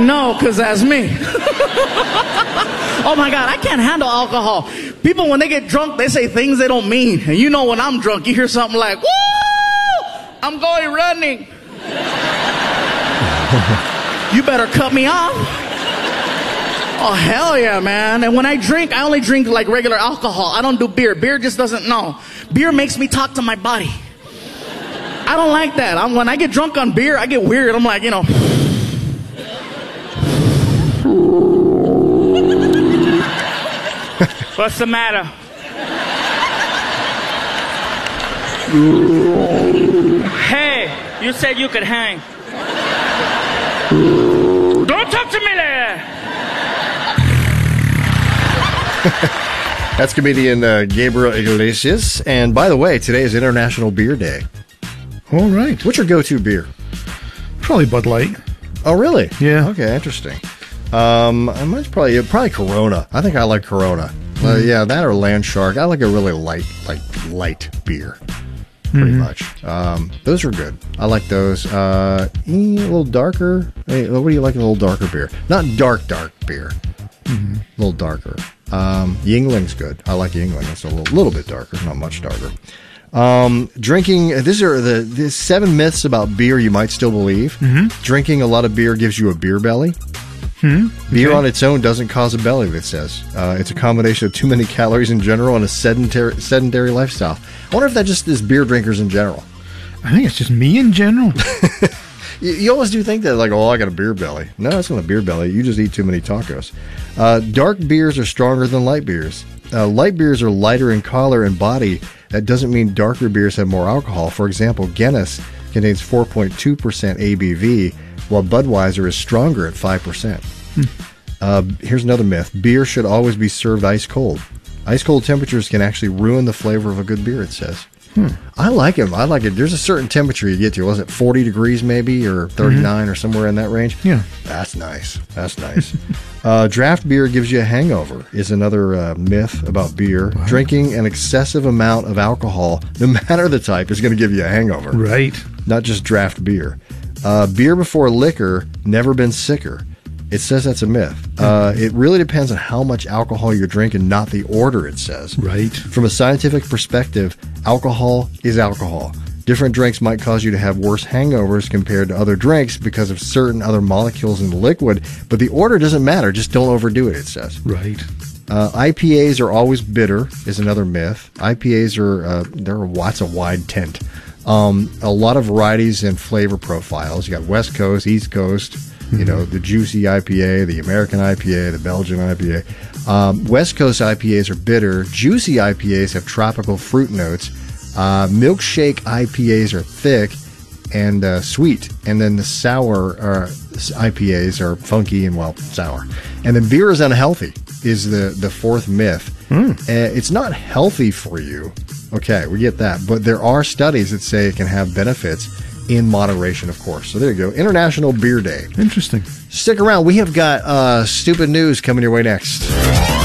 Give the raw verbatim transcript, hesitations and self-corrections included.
know, because that's me. Oh, my God, I can't handle alcohol. People, when they get drunk, they say things they don't mean. And you know when I'm drunk, you hear something like, woo, I'm going running. You better cut me off. Oh, hell yeah, man. And when I drink, I only drink like regular alcohol. I don't do beer. Beer just doesn't know. Beer makes me talk to my body. I don't like that. I'm, when I get drunk on beer, I get weird. I'm like, you know. What's the matter? Hey, you said you could hang. Don't talk to me there. That's comedian uh, Gabriel Iglesias. And by the way, today is International Beer Day. All right. What's your go-to beer? Probably Bud Light. Oh, really? Yeah. Okay, interesting. Um, I might probably probably Corona. I think I like Corona. Mm. Uh, yeah, that or Land Shark. I like a really light, like light beer, pretty mm-hmm. much. Um, those are good. I like those. Uh, a little darker. Hey, what do you like? In a little darker beer? Not dark, dark beer. Mm-hmm. A little darker. Um, Yingling's good. I like Yingling. It's a little, little bit darker, not much darker. Um, drinking, these are the, the seven myths about beer you might still believe. Mm-hmm. Drinking a lot of beer gives you a beer belly. Hmm. Beer okay. on its own doesn't cause a belly, it says. Uh, it's a combination of too many calories in general and a sedentary sedentary lifestyle. I wonder if that just is beer drinkers in general. I think it's just me in general. you, you always do think that, like, oh, I got a beer belly. No, it's not a beer belly. You just eat too many tacos. Uh, dark beers are stronger than light beers. Uh, light beers are lighter in color and body. That doesn't mean darker beers have more alcohol. For example, Guinness contains four point two percent A B V, while Budweiser is stronger at five percent. Hmm. Uh, here's another myth. Beer should always be served ice cold. Ice cold temperatures can actually ruin the flavor of a good beer, it says. Hmm. I like them. I like it. There's a certain temperature you get to. Was it forty degrees maybe, or thirty-nine, mm-hmm. or somewhere in that range? Yeah. That's nice. That's nice. uh, draft beer gives you a hangover is another uh, myth about beer. Wow. Drinking an excessive amount of alcohol, no matter the type, is going to give you a hangover. Right. Not just draft beer. Uh, beer before liquor, never been sicker. It says that's a myth. Uh, it really depends on how much alcohol you're drinking, not the order, it says. Right. From a scientific perspective, alcohol is alcohol. Different drinks might cause you to have worse hangovers compared to other drinks because of certain other molecules in the liquid, but the order doesn't matter. Just don't overdo it, it says. Right. Uh, I P As are always bitter is another myth. I P As are, uh, they're a, what's a wide tent. Um, a lot of varieties and flavor profiles. You got West Coast, East Coast, you know, the juicy I P A, the American I P A, the Belgian I P A. Um, West Coast I P As are bitter. Juicy I P As have tropical fruit notes. Uh, milkshake I P As are thick and uh, sweet. And then the sour uh, I P As are funky and, well, sour. And then beer is unhealthy is the, the fourth myth. Mm. Uh, it's not healthy for you. Okay, we get that. But there are studies that say it can have benefits. In moderation, of course. So there you go. International Beer Day. Interesting. Stick around. We have got uh, stupid news coming your way next.